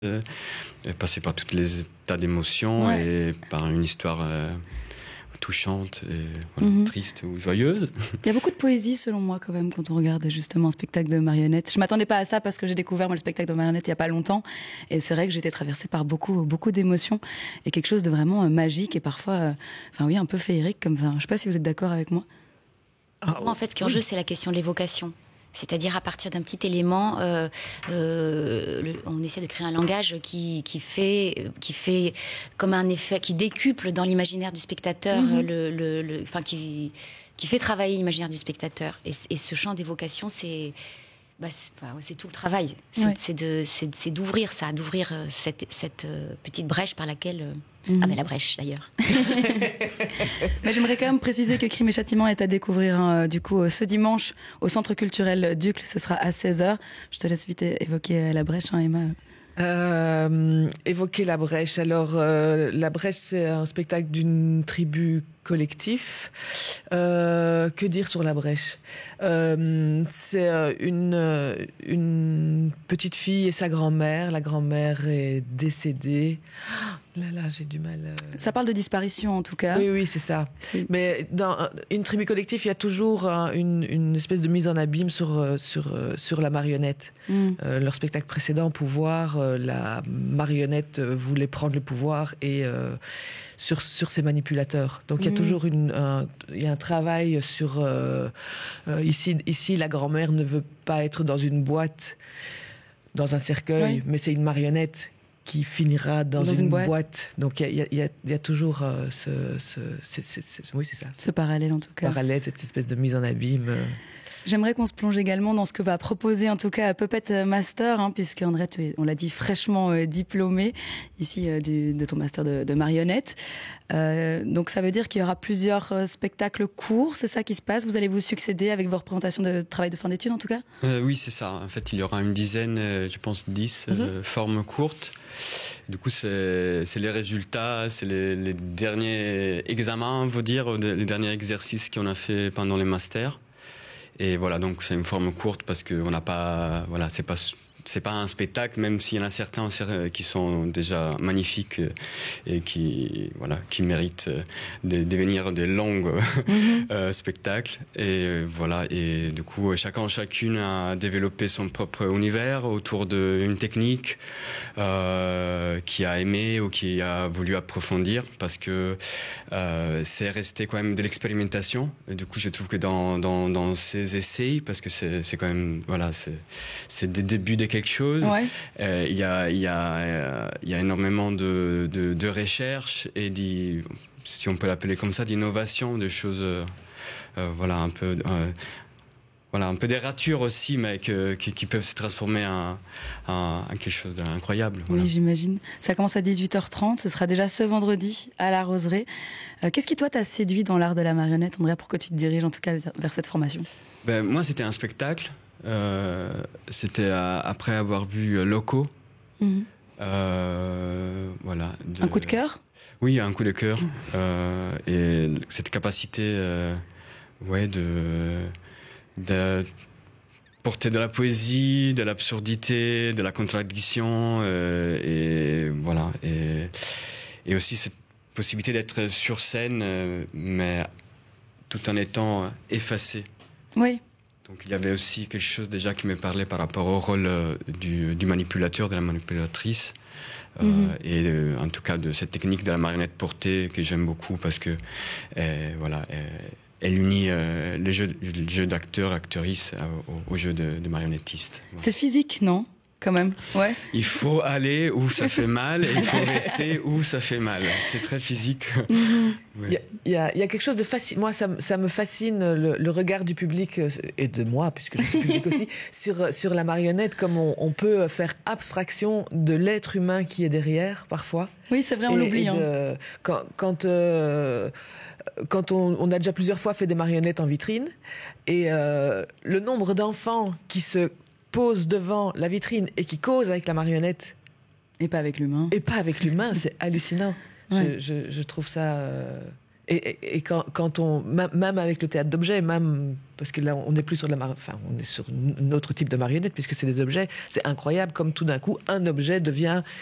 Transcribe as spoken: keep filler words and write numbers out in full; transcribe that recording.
euh, passer par tous les états d'émotion Ouais. et par une histoire euh, touchante et voilà, Mhm. triste ou joyeuse. Il y a beaucoup de poésie, selon moi, quand même, quand on regarde justement un spectacle de marionnettes. Je m'attendais pas à ça parce que j'ai découvert moi, le spectacle de marionnettes il y a pas longtemps. Et c'est vrai que j'ai été traversée par beaucoup, beaucoup d'émotions et quelque chose de vraiment euh, magique et parfois, euh, enfin oui, un peu féerique comme ça. Je sais pas si vous êtes d'accord avec moi. Ah, en fait, ce qui est en oui. jeu, c'est la question de l'évocation. C'est-à-dire à partir d'un petit élément, euh, euh, le, on essaie de créer un langage qui, qui fait, qui fait comme un effet, qui décuple dans l'imaginaire du spectateur, Mhm. le, le, le, enfin qui, qui fait travailler l'imaginaire du spectateur. Et, et ce champ d'évocation, c'est, bah, c'est, enfin, c'est tout le travail. C'est, Ouais. c'est de, c'est, c'est d'ouvrir ça, d'ouvrir euh, cette, cette euh, petite brèche par laquelle. Euh, Mhm. Ah ben la brèche d'ailleurs. Mais j'aimerais quand même préciser que Crime et Châtiment est à découvrir hein, du coup ce dimanche au Centre culturel d'Uccle. Ce sera à seize heures. Je te laisse vite évoquer la brèche, hein, Emma. Euh, évoquer la brèche. Alors, euh, la brèche, c'est un spectacle d'une tribu collectif. Euh, que dire sur la brèche? euh, C'est euh, une, euh, une petite fille et sa grand-mère. La grand-mère est décédée. Oh, là, là, j'ai du mal. Euh... Ça parle de disparition en tout cas. Oui, oui, c'est ça. C'est... Mais dans une tribu collective, il y a toujours euh, une, une espèce de mise en abîme sur, euh, sur, euh, sur la marionnette. Mm. Euh, leur spectacle précédent, Pouvoir, euh, la marionnette euh, voulait prendre le pouvoir et euh, sur, sur ses manipulateurs. Donc il y a Mm. toujours une, un, il y a un travail sur... Euh, euh, ici, ici, la grand-mère ne veut pas être dans une boîte, dans un cercueil, Oui. mais c'est une marionnette qui finira dans, Dans une, une boîte. boîte. Donc il y a, y, a, y a toujours euh, ce... ce c'est, c'est, c'est, oui, c'est ça. Ce parallèle en tout cas. Parallèle, cette espèce de mise en abîme. Euh. J'aimerais qu'on se plonge également dans ce que va proposer en tout cas Puppet Master, hein, puisque André, tu es, on l'a dit, fraîchement euh, diplômé ici euh, du, de ton master de, de marionnette. Euh, donc ça veut dire qu'il y aura plusieurs euh, spectacles courts, c'est ça qui se passe? Vous allez vous succéder avec vos représentations de travail de fin d'études en tout cas? Euh, oui, c'est ça. En fait, il y aura une dizaine, euh, je pense dix Mhm. euh, formes courtes. Du coup, c'est, c'est les résultats, c'est les, les derniers examens, on veut dire, les derniers exercices qu'on a fait pendant les masters. Et voilà, donc c'est une forme courte parce que on n'a pas, voilà, c'est pas, c'est pas un spectacle, même s'il y en a certains qui sont déjà magnifiques et qui, voilà, qui méritent de devenir des longs Mm-hmm. euh, spectacles. Et voilà, et du coup, chacun, chacune a développé son propre univers autour d'une technique euh, qui a aimé ou qui a voulu approfondir parce que euh, c'est resté quand même de l'expérimentation. Et du coup, je trouve que dans dans dans ces essais, parce que c'est c'est quand même, voilà, c'est c'est des débuts de quelque chose. Ouais. Euh, il y a il y a euh, il y a énormément de de, de recherche et d'y, si on peut l'appeler comme ça, d'innovation, de choses, euh, euh, voilà, un peu, euh, voilà, un peu des ratures aussi, mais que, qui, qui peuvent se transformer en, en, en quelque chose d'incroyable. Voilà. Oui, j'imagine. Ça commence à dix-huit heures trente, ce sera déjà ce vendredi à la Roseraie. Euh, qu'est-ce qui toi t'a séduit dans l'art de la marionnette, Andrea, pour que tu te diriges en tout cas vers cette formation? Ben, moi, c'était un spectacle. Euh, c'était à, après avoir vu Loco. Mm-hmm. Euh, voilà. De, Un coup de cœur? Oui, un coup de cœur. euh, et cette capacité, euh, ouais, de, de porter de la poésie, de l'absurdité, de la contradiction, euh, et voilà. Et, et aussi cette possibilité d'être sur scène, euh, mais tout en étant effacé. Oui. Donc il y avait aussi quelque chose déjà qui me parlait par rapport au rôle euh, du, du manipulateur, de la manipulatrice, euh, Mm-hmm. et euh, en tout cas de cette technique de la marionnette portée que j'aime beaucoup parce que euh, voilà, euh, elle unit euh, le jeu, le jeu d'acteur, actrice au, au jeu de, de marionnettiste. Voilà. C'est physique, non? Quand même, ouais. Il faut aller où ça fait mal et il faut rester où ça fait mal. C'est très physique. Mm-hmm. Ouais. Il y a, il y a, il y a quelque chose de fascinant. Moi, ça, ça me fascine le, le regard du public euh, et de moi, puisque je suis public aussi, sur, sur la marionnette, comme on, on peut faire abstraction de l'être humain qui est derrière, parfois. Oui, c'est vrai, on Et- l'oublie. et Hein. de- quand quand, euh, quand on, on a déjà plusieurs fois fait des marionnettes en vitrine, et euh, le nombre d'enfants qui se posent devant la vitrine et qui causent avec la marionnette Et pas avec l'humain. et pas avec l'humain, c'est hallucinant. Ouais. Je, je, je trouve ça euh, Et, et, et quand, quand on, même avec le théâtre d'objets, même parce que là on n'est plus sur de la, mar... enfin on est sur un autre type de marionnette puisque c'est des objets, c'est incroyable comme tout d'un coup un objet devient